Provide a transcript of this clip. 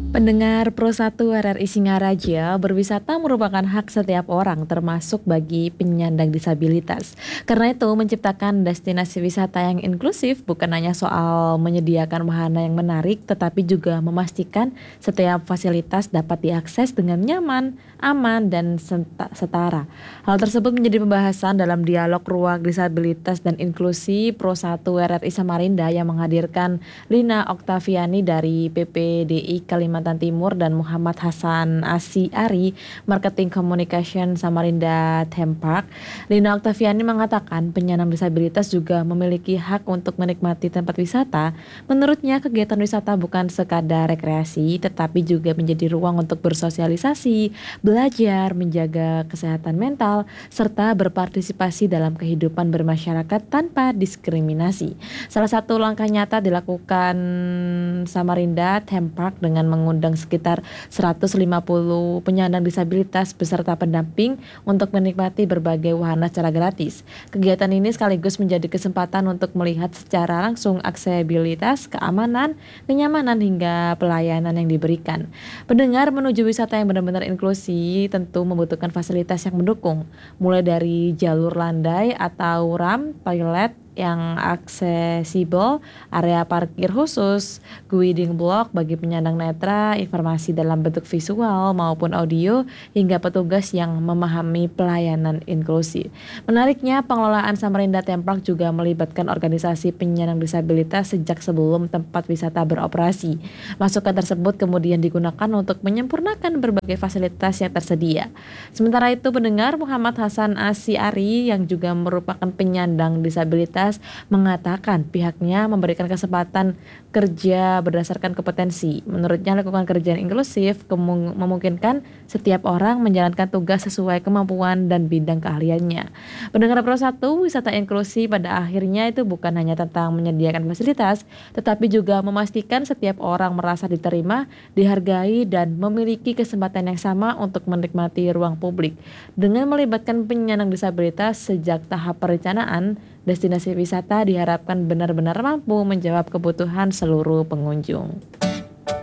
Pendengar Pro 1 RRI Singaraja, berwisata merupakan hak setiap orang termasuk bagi penyandang disabilitas. Karena itu menciptakan destinasi wisata yang inklusif bukan hanya soal menyediakan wahana yang menarik tetapi juga memastikan setiap fasilitas dapat diakses dengan nyaman, aman, dan setara. Hal tersebut menjadi pembahasan dalam dialog ruang disabilitas dan inklusi Pro 1 RRI Samarinda yang menghadirkan Lina Oktaviani dari PPDI Kalimantan Timur dan Muhammad Hasan Asy'ari, Marketing Communication Samarinda Theme Park. Lina Oktaviani mengatakan penyandang disabilitas juga memiliki hak untuk menikmati tempat wisata. Menurutnya kegiatan wisata bukan sekadar rekreasi tetapi juga menjadi ruang untuk bersosialisasi, belajar, menjaga kesehatan mental, serta berpartisipasi dalam kehidupan bermasyarakat tanpa diskriminasi. Salah satu langkah nyata dilakukan Samarinda Theme Park dengan mengundang sekitar 150 penyandang disabilitas beserta pendamping untuk menikmati berbagai wahana secara gratis. Kegiatan ini sekaligus menjadi kesempatan untuk melihat secara langsung aksesibilitas, keamanan, kenyamanan hingga pelayanan yang diberikan. Pendengar, menuju wisata yang benar-benar inklusi tentu membutuhkan fasilitas yang mendukung, mulai dari jalur landai atau ramp, toilet yang aksesibel, area parkir khusus, guiding block bagi penyandang netra, informasi dalam bentuk visual maupun audio, hingga petugas yang memahami pelayanan inklusi. Menariknya, pengelolaan Samarinda Theme Park juga melibatkan organisasi penyandang disabilitas sejak sebelum tempat wisata beroperasi. Masukan tersebut kemudian digunakan untuk menyempurnakan berbagai fasilitas yang tersedia. Sementara itu, pendengar, Muhammad Hasan Asy'ari yang juga merupakan penyandang disabilitas mengatakan pihaknya memberikan kesempatan kerja berdasarkan kompetensi. Menurutnya lingkungan kerja yang inklusif memungkinkan setiap orang menjalankan tugas sesuai kemampuan dan bidang keahliannya. Pendengar Pro 1, wisata inklusi pada akhirnya itu bukan hanya tentang menyediakan fasilitas, tetapi juga memastikan setiap orang merasa diterima, dihargai, dan memiliki kesempatan yang sama untuk menikmati ruang publik. Dengan melibatkan penyandang disabilitas sejak tahap perencanaan, destinasi wisata diharapkan benar-benar mampu menjawab kebutuhan seluruh pengunjung.